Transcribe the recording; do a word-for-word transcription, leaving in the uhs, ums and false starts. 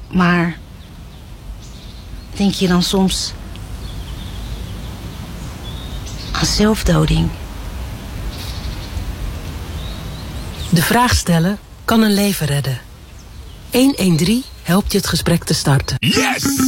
Maar denk je dan soms aan zelfdoding? De vraag stellen kan een leven redden. honderddertien helpt je het gesprek te starten. Yes!